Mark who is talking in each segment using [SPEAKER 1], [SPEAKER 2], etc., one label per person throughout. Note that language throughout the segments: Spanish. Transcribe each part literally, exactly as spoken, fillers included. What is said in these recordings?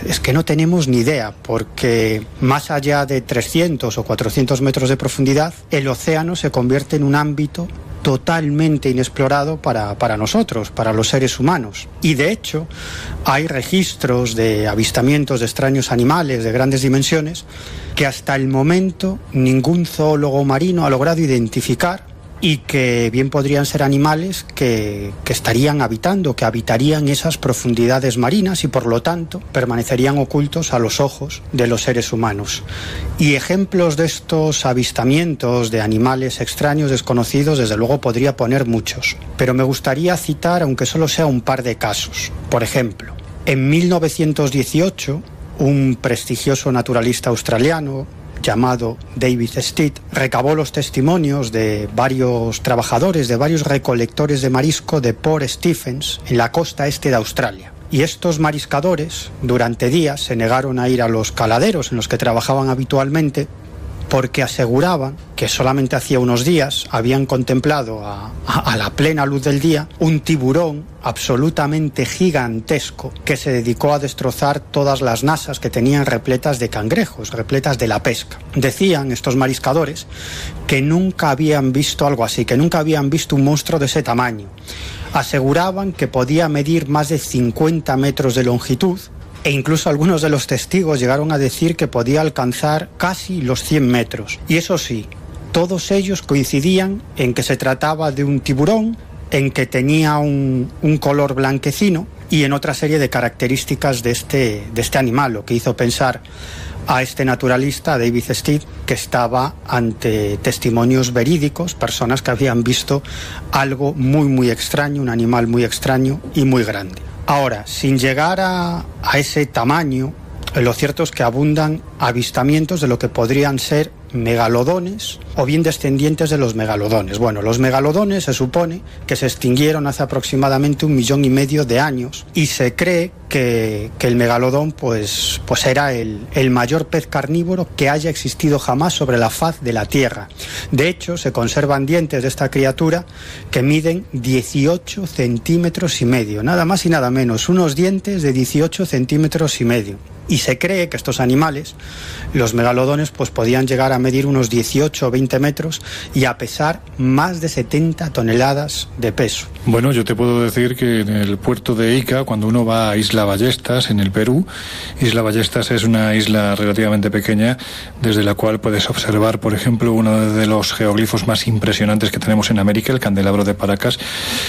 [SPEAKER 1] es que no tenemos ni idea, porque más allá de trescientos o cuatrocientos metros de profundidad, el océano se convierte en un ámbito totalmente inexplorado para, para nosotros, para los seres humanos. Y de hecho, hay registros de avistamientos de extraños animales de grandes dimensiones que hasta el momento ningún zoólogo marino ha logrado identificar, y que bien podrían ser animales que, que estarían habitando, que habitarían esas profundidades marinas y por lo tanto permanecerían ocultos a los ojos de los seres humanos. Y ejemplos de estos avistamientos de animales extraños desconocidos, desde luego podría poner muchos, pero me gustaría citar, aunque solo sea un par de casos. Por ejemplo, en mil novecientos dieciocho, un prestigioso naturalista australiano llamado David Stead recabó los testimonios de varios trabajadores, de varios recolectores de marisco de Port Stephens, en la costa este de Australia. Y estos mariscadores durante días se negaron a ir a los caladeros en los que trabajaban habitualmente, porque aseguraban que solamente hacía unos días habían contemplado a, a, a la plena luz del día un tiburón absolutamente gigantesco que se dedicó a destrozar todas las nasas que tenían repletas de cangrejos, repletas de la pesca. Decían estos mariscadores que nunca habían visto algo así, que nunca habían visto un monstruo de ese tamaño. Aseguraban que podía medir más de cincuenta metros de longitud, e incluso algunos de los testigos llegaron a decir que podía alcanzar casi los cien metros. Y eso sí, todos ellos coincidían en que se trataba de un tiburón, en que tenía un, un color blanquecino y en otra serie de características de este, de este animal, lo que hizo pensar a este naturalista, David Stead, que estaba ante testimonios verídicos, personas que habían visto algo muy muy extraño, un animal muy extraño y muy grande. Ahora, sin llegar a, a ese tamaño, lo cierto es que abundan avistamientos de lo que podrían ser megalodones o bien descendientes de los megalodones. Bueno, los megalodones se supone que se extinguieron hace aproximadamente un millón y medio de años y se cree que, que el megalodón pues, pues era el, el mayor pez carnívoro que haya existido jamás sobre la faz de la Tierra. De hecho, se conservan dientes de esta criatura que miden dieciocho centímetros y medio, nada más y nada menos, unos dientes de dieciocho centímetros y medio. Y se cree que estos animales, los megalodones, pues podían llegar a medir unos dieciocho o veinte metros y a pesar más de setenta toneladas de peso.
[SPEAKER 2] Bueno, yo te puedo decir que en el puerto de Ica, cuando uno va a Isla Ballestas, en el Perú, Isla Ballestas es una isla relativamente pequeña, desde la cual puedes observar, por ejemplo, uno de los geoglifos más impresionantes que tenemos en América, el candelabro de Paracas,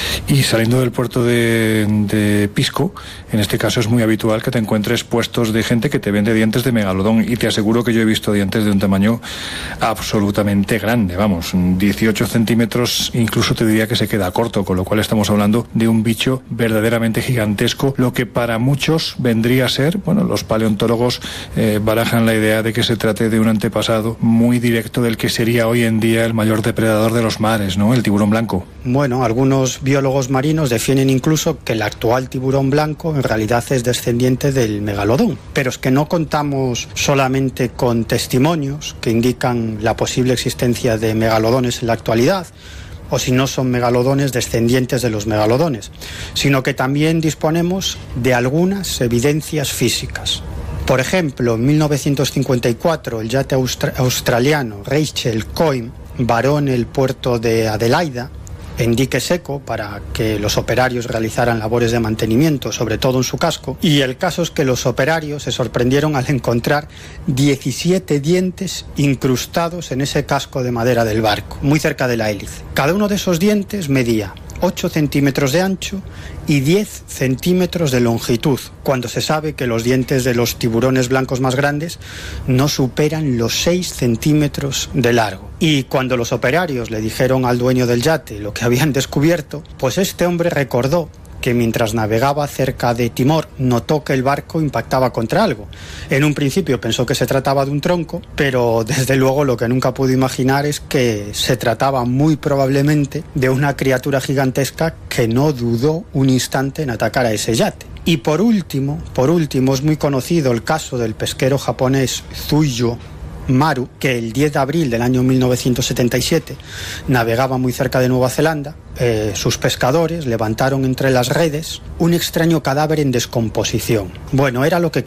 [SPEAKER 2] y saliendo del puerto de, de Pisco, en este caso es muy habitual que te encuentres puestos de gente que te vende dientes de megalodón, y te aseguro que yo he visto dientes de un tamaño absolutamente grande, vamos, dieciocho centímetros, incluso te diría que se queda corto, con lo cual estamos hablando de un bicho verdaderamente gigantesco, lo que para muchos vendría a ser, bueno, los paleontólogos eh, barajan la idea de que se trate de un antepasado muy directo del que sería hoy en día el mayor depredador de los mares, ¿no? El tiburón blanco.
[SPEAKER 1] Bueno, algunos biólogos marinos defienden incluso que el actual tiburón blanco en realidad es descendiente del megalodón. Pero es que no contamos solamente con testimonios que indican la posible existencia de megalodones en la actualidad, o si no son megalodones descendientes de los megalodones, sino que también disponemos de algunas evidencias físicas. Por ejemplo, en mil novecientos cincuenta y cuatro, el yate austra- australiano Rachel Coyne varó en el puerto de Adelaida, en dique seco, para que los operarios realizaran labores de mantenimiento, sobre todo en su casco, y el caso es que los operarios se sorprendieron al encontrar diecisiete dientes incrustados en ese casco de madera del barco, muy cerca de la hélice. Cada uno de esos dientes medía ocho centímetros de ancho y diez centímetros de longitud, cuando se sabe que los dientes de los tiburones blancos más grandes no superan los seis centímetros de largo. Y cuando los operarios le dijeron al dueño del yate lo que habían descubierto, pues este hombre recordó que mientras navegaba cerca de Timor notó que el barco impactaba contra algo. En un principio pensó que se trataba de un tronco, pero desde luego lo que nunca pudo imaginar es que se trataba muy probablemente de una criatura gigantesca que no dudó un instante en atacar a ese yate. Y por último, por último es muy conocido el caso del pesquero japonés Tsuyo Maru, que el diez de abril del año mil novecientos setenta y siete navegaba muy cerca de Nueva Zelanda. Eh, sus pescadores levantaron entre las redes un extraño cadáver en descomposición. Bueno, era lo que